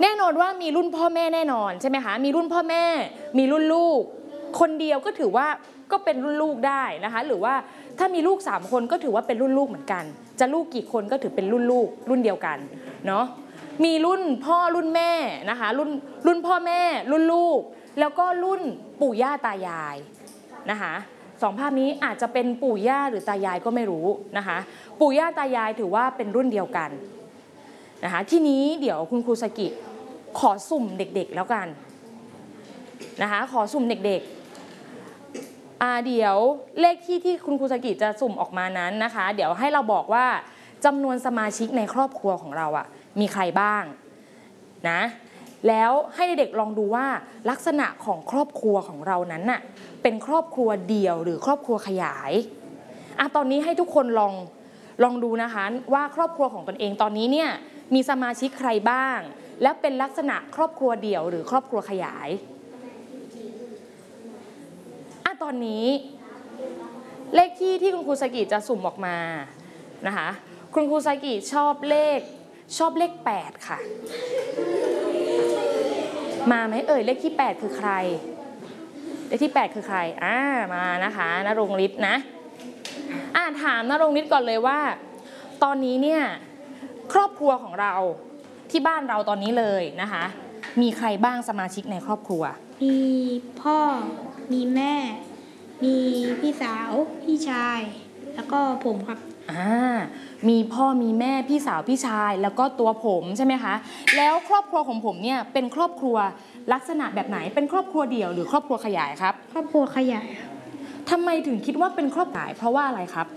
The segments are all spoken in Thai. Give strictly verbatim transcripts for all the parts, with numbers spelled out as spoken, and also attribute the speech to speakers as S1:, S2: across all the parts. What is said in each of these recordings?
S1: แน่นอนว่ามีรุ่นพ่อแม่แน่นอนใช่ไหมคะมีรุ่นพ่อแม่มีรุ่นลูกคนเดียวก็ถือว่าก็เป็นรุ่นลูกได้นะคะหรือว่าถ้ามีลูกสามคนก็ถือว่าเป็นรุ่นลูกเหมือนกันจะลูกกี่คนก็ถือเป็นรุ่นลูกรุ่นเดียวกันเนาะมีรุ่นพ่อรุ่นแม่นะคะรุ่นรุ่นพ่อแม่รุ่นลูกแล้วก็รุ่นปู่ย่าตายายนะคะสองภาพนี้อาจจะเป็นปู่ย่าหรือตายายก็ไม่รู้นะคะปู่ย่าตายายถือว่าเป็นรุ่นเดียวกันนะคะทีนี้เดี๋ยวคุณครูสกิขอสุ่มเด็กๆแล้วกันนะคะขอสุ่มเด็กๆอ่าเดี๋ยวเลขที่ที่คุณครูสกิจะสุ่มออกมานั้นนะคะเดี๋ยวให้เราบอกว่าจำนวนสมาชิกในครอบครัวของเราอ่ะมีใครบ้างนะแล้วให้เด็กๆลองดูว่าลักษณะของครอบครัวของเรานั้นน่ะเป็นครอบครัวเดี่ยวหรือครอบครัวขยายอ่ะตอนนี้ให้ทุกคนลองลองดูนะคะว่าครอบครัวของตนเองตอนนี้เนี่ยมีสมาชิกใครบ้างและเป็นลักษณะครอบครัวเดี่ยวหรือครอบครัวขยายอ่ะตอนนี้เลขที่ที่คุณครูสกิจะสุ่มออกมานะคะคุณครูสกิชอบเลขชอบเลขแปดค่ะมาไหมเอ่ยเลขที่แปดคือใครเลขที่แปดคือใครอ่ามานะคะณรงค์ฤทธิ์นะอ่าถามณรงค์ฤทธิ์ก่อนเลยว่าตอนนี้เนี่ยครอบครัวของเราที่บ้านเราตอนนี้เลยนะคะมีใครบ้างสมาชิกในครอบครัว
S2: มีพ่อมีแม่มีพี่สาวพี่ชายแล้วก็ผมครับ
S1: อ่ามีพ่อมีแม่พี่สาวพี่ชายแล้วก็ตัวผมใช่ไหมคะแล้วครอบครัวของผมเนี่ยเป็นครอบครัวลักษณะแบบไหนเป็นครอบครัวเดี่ยวหรือครอบครัวขยายครับ
S2: ครอบครัวขยายครับ
S1: ทำไมถึงคิดว่าเป็นครอบครัวขยายเพราะว่าอะไรครับ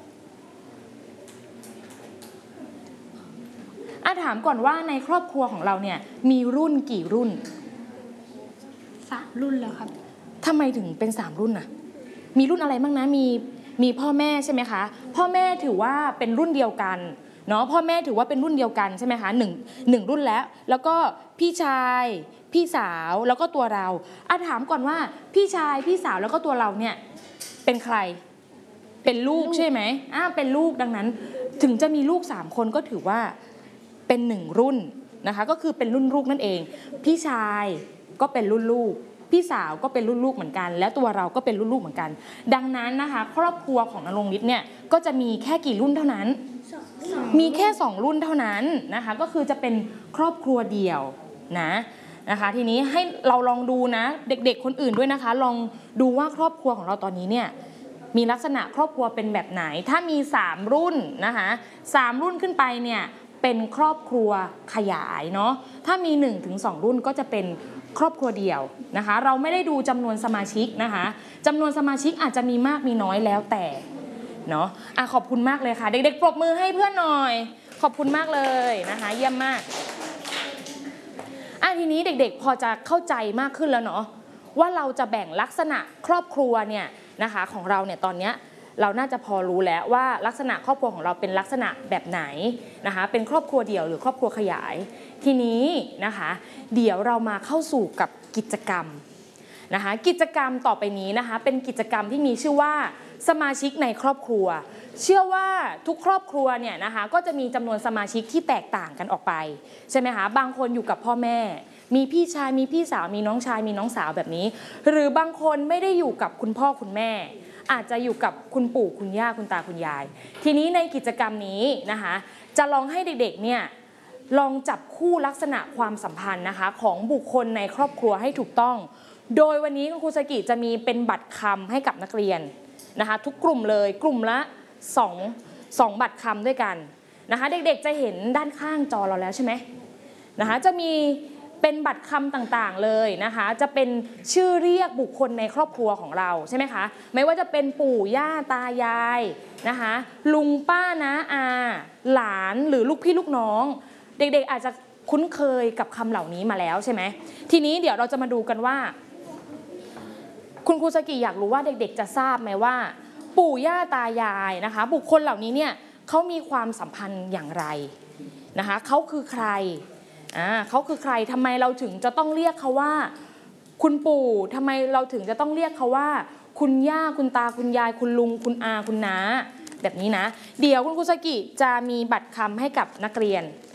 S1: อ่ะถามก่อนว่าในครอบครัวของเราเนี่ยมีรุ่นกี่รุ่น
S2: สามรุ่นแล้วครับ
S1: ทำไมถึงเป็นสามรุ่นน่ะมีรุ่นอะไรบ้างนะมีมีพ่อแม่ใช่ไหมคะพ่อแม่ถือว่าเป็นรุ่นเดียวกันเนาะพ่อแม่ถือว่าเป็นรุ่นเดียวกันใช่ไหมคะหนึ่งหนึ่งรุ่นแล้วแล้วก็พี่ชายพี่สาวแล้วก็ตัวเราอ่ะถามก่อนว่าพี่ชายพี่สาวแล้วก็ตัวเราเนี่ยเป็นใครเป็นลูกใช่ไหมอ่ะเป็นลูกดังนั้นถึงจะมีลูกสามคนก็ถือว่าเป็นหนึ่งรุ่นนะคะก็คือเป็นรุ่นลูกนั่นเองพี่ชายก็เป็นรุ่นลูกพี่สาวก็เป็นรุ่นลูกเหมือนกันและตัวเราก็เป็นรุ่นลูกเหมือนกันดังนั้นนะคะครอบครัวของณรงค์ฤทธิ์เนี่ยก็จะมีแค่กี่รุ่นเท่านั้นมีแค่สองรุ่นเท่านั้นนะคะก็คือจะเป็นครอบครัวเดี่ยวนะนะคะทีนี้ให้เราลองดูนะเด็กๆคนอื่นด้วยนะคะลองดูว่าครอบครัวของเราตอนนี้เนี่ยมีลักษณะครอบครัวเป็นแบบไหนถ้ามีสามรุ่นนะคะสามรุ่นขึ้นไปเนี่ยเป็นครอบครัวขยายเนาะถ้ามี หนึ่งถึงสอง รุ่นก็จะเป็นครอบครัวเดี่ยวนะคะเราไม่ได้ดูจำนวนสมาชิกนะคะจำนวนสมาชิกอาจจะมีมากมีน้อยแล้วแต่เนาะอ่ะขอบคุณมากเลยค่ะเด็กๆปรบมือให้เพื่อนหน่อยขอบคุณมากเลยนะคะเยี่ยมมากอ่ะทีนี้เด็กๆพอจะเข้าใจมากขึ้นแล้วเนาะว่าเราจะแบ่งลักษณะครอบครัวเนี่ยนะคะของเราเนี่ยตอนเนี้ยเราน่าจะพอรู้แล้วว่าลักษณะครอบครัวของเราเป็นลักษณะแบบไหนนะคะเป็นครอบครัวเดี่ยวหรือครอบครัวขยายทีนี้นะคะเดี๋ยวเรามาเข้าสู่กับกิจกรรมนะคะกิจกรรมต่อไปนี้นะคะเป็นกิจกรรมที่มีชื่อว่าสมาชิกในครอบครัวเชื่อว่าทุกครอบครัวเนี่ยนะคะก็จะมีจำนวนสมาชิกที่แตกต่างกันออกไปใช่ไหมคะบางคนอยู่กับพ่อแม่มีพี่ชายมีพี่สาวมีน้องชายมีน้องสาวแบบนี้หรือบางคนไม่ได้อยู่กับคุณพ่อคุณแม่อาจจะอยู่กับคุณปู่คุณย่าคุณตาคุณยายทีนี้ในกิจกรรมนี้นะคะจะลองให้เด็กๆเนี่ยลองจับคู่ลักษณะความสัมพันธ์นะคะของบุคคลในครอบครัวให้ถูกต้องโดยวันนี้คุณครูสกิจะมีเป็นบัตรคำให้กับนักเรียนนะคะทุกกลุ่มเลยกลุ่มละสอง สองบัตรคำด้วยกันนะคะเด็กๆจะเห็นด้านข้างจอเราแล้วใช่ไหมนะคะจะมีเป็นบัตรคำต่างๆเลยนะคะจะเป็นชื่อเรียกบุคคลในครอบครัวของเราใช่ไหมคะไม่ว่าจะเป็นปู่ย่าตายายนะคะลุงป้าน้าอาหลานหรือลูกพี่ลูกน้องเด็กๆอาจจะคุ้นเคยกับคำเหล่านี้มาแล้วใช่ไหมทีนี้เดี๋ยวเราจะมาดูกันว่าคุณครูสกิอยากรู้ว่าเด็กๆจะทราบไหมว่าปู่ย่าตายายนะคะบุคคลเหล่านี้เนี่ยเขามีความสัมพันธ์อย่างไรนะคะเขาคือใครอ่าเขาคือใครทำไมเราถึงจะต้องเรียกเขาว่าคุณปู่ทำไมเราถึงจะต้องเรียกเขาว่าคุณย่าคุณตาคุณยายคุณลุงคุณอาคุณน้าแบบนี้นะเดี๋ยวคุณครูสกิจะมีบัตรคำให้กับนักเรียน